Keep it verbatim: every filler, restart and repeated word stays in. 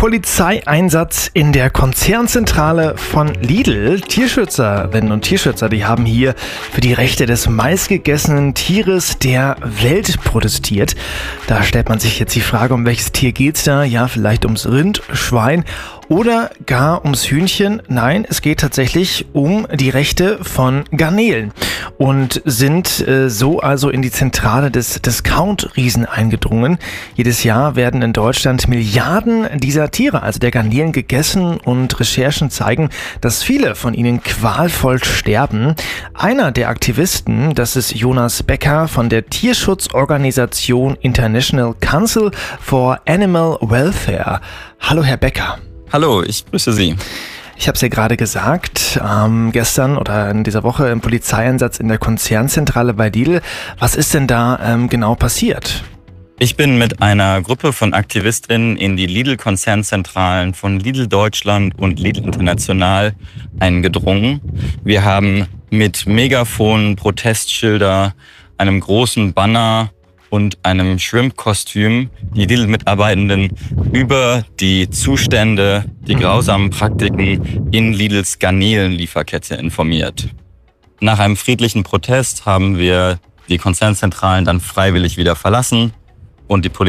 Polizeieinsatz in der Konzernzentrale von Lidl. Tierschützerinnen und Tierschützer, die haben hier für die Rechte des meistgegessenen Tieres der Welt protestiert. Da stellt man sich jetzt die Frage, um welches Tier geht's da? Ja, vielleicht ums Rind, Schwein oder gar ums Hühnchen. Nein, es geht tatsächlich um die Rechte von Garnelen und sind äh, so also in die Zentrale des Discount-Riesen eingedrungen. Jedes Jahr werden in Deutschland Milliarden dieser Tiere, also der Garnelen, gegessen und Recherchen zeigen, dass viele von ihnen qualvoll sterben. Einer der Aktivisten, das ist Jonas Becker von der Tierschutzorganisation International Council for Animal Welfare. Hallo, Herr Becker. Hallo, ich grüße Sie. Ich habe es ja gerade gesagt, ähm, gestern oder in dieser Woche im Polizeieinsatz in der Konzernzentrale bei Lidl. Was ist denn da ähm, genau passiert? Ich bin mit einer Gruppe von Aktivistinnen in die Lidl-Konzernzentralen von Lidl Deutschland und Lidl International eingedrungen. Wir haben mit Megafonen, Protestschilder, einem großen Banner und einem Shrimp-Kostüm die Lidl-Mitarbeitenden über die Zustände, die grausamen Praktiken in Lidls Garnelenlieferkette informiert. Nach einem friedlichen Protest haben wir die Konzernzentralen dann freiwillig wieder verlassen und die Polizei